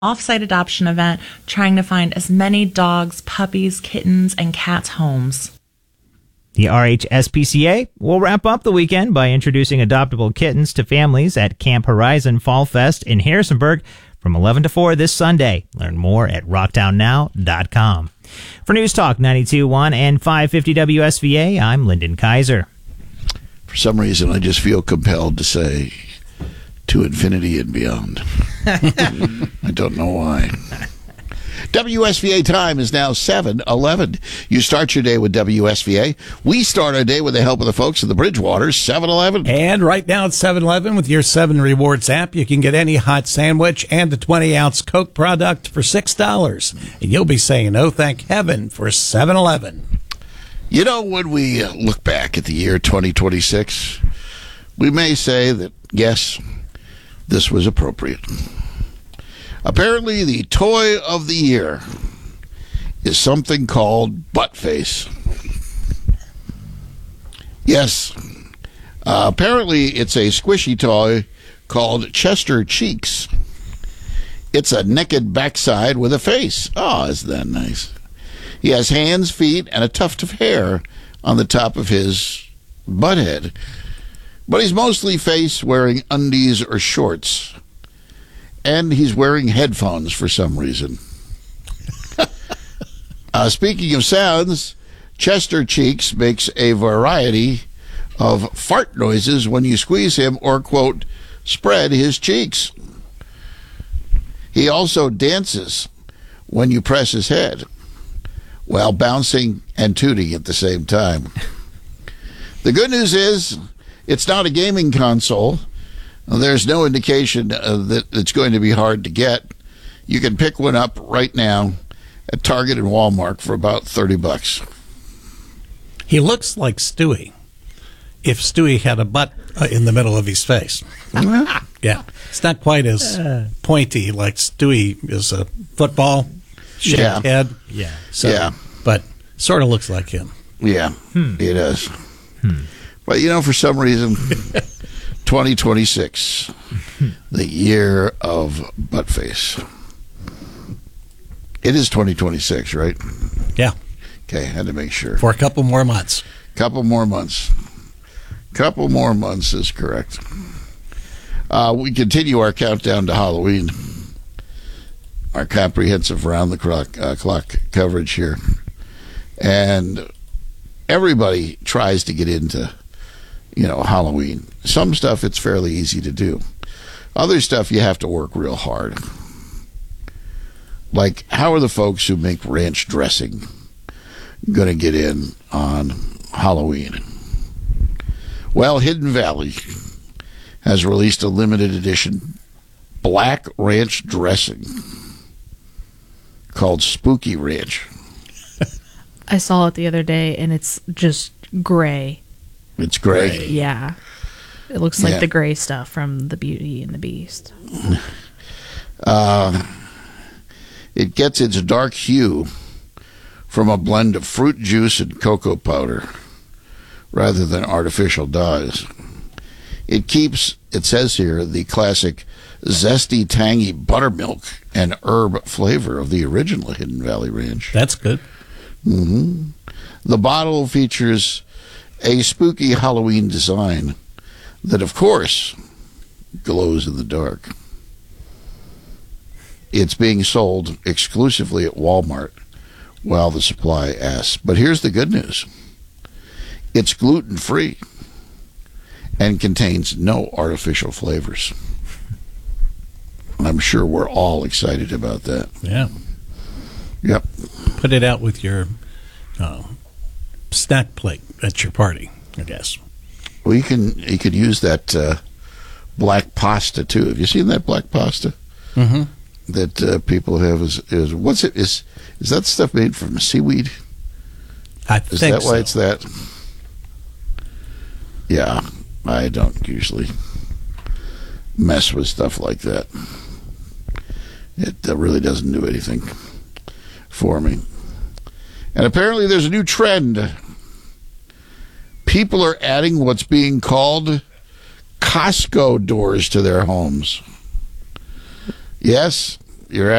off-site adoption event trying to find as many dogs, puppies, kittens, and cats homes. The RHSPCA will wrap up the weekend by introducing adoptable kittens to families at Camp Horizon Fall Fest in Harrisonburg from 11 to 4 this Sunday. Learn more at rocktownnow.com. For News Talk 92.1 and 550 WSVA, I'm Lyndon Kaiser. For some reason, I just feel compelled to say, to infinity and beyond. I don't know why. WSVA time is now 7:11. You start your day with WSVA. We start our day with the help of the folks at the Bridgewater 7-Eleven. And right now at 7-Eleven with your 7 Rewards app, you can get any hot sandwich and a 20-ounce Coke product for $6. And you'll be saying, oh, thank heaven for 7-Eleven. You know, when we look back at the year 2026, we may say that, yes, this was appropriate. Apparently, the toy of the year is something called Buttface. Yes, apparently it's a squishy toy called Chester Cheeks. It's a naked backside with a face. Oh, isn't that nice? He has hands, feet, and a tuft of hair on the top of his butt head. But he's mostly face wearing undies or shorts. And he's wearing headphones for some reason. Speaking of sounds, Chester Cheeks makes a variety of fart noises when you squeeze him or, quote, spread his cheeks. He also dances when you press his head, while bouncing and tooting at the same time. The good news is it's not a gaming console. There's no indication that it's going to be hard to get. You can pick one up right now at Target and Walmart for about $30. He looks like Stewie if Stewie had a butt in the middle of his face. Yeah. It's not quite as pointy like Stewie is a football-shaped head. Yeah. So, yeah. But sort of looks like him. Yeah, It does. But, you know, for some reason, 2026, the year of Buttface. It is 2026, right? Yeah. Okay, had to make sure. For a couple more months. Couple more months is correct. We continue our countdown to Halloween. Our comprehensive round-the-clock coverage here. And everybody tries to get into, Halloween. Some stuff it's fairly easy to do. Other stuff you have to work real hard. Like, how are the folks who make ranch dressing going to get in on Halloween? Well, Hidden Valley has released a limited edition black ranch dressing called Spooky Ranch. I saw it the other day, and it's just gray. It's gray? Yeah. It looks like the gray stuff from The Beauty and the Beast. It gets its dark hue from a blend of fruit juice and cocoa powder rather than artificial dyes. It keeps, it says here, the classic zesty, tangy buttermilk and herb flavor of the original Hidden Valley Ranch. That's good. Mm-hmm. The bottle features a spooky Halloween design that, of course, glows in the dark. It's being sold exclusively at Walmart while the supply lasts. But here's the good news. It's gluten-free and contains no artificial flavors. I'm sure we're all excited about that. Yeah. Yep. Put it out with your snack plate at your party, I guess. Well, you could use that black pasta too. Have you seen that black pasta that people have? Is what's it? Is that stuff made from seaweed? I think so. Is that why it's that? Yeah, I don't usually mess with stuff like that. It really doesn't do anything for me. And apparently there's a new trend. People are adding what's being called Costco doors to their homes. Yes, you're